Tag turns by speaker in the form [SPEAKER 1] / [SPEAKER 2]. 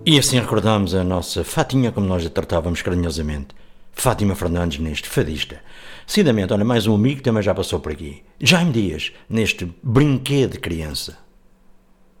[SPEAKER 1] E assim recordamos a nossa Fatinha, como nós a tratávamos carinhosamente. Fátima Fernandes neste Fadista. Seguidamente, olha, mais um amigo que também já passou por aqui. Jaime Dias, neste Brinquedo de Criança.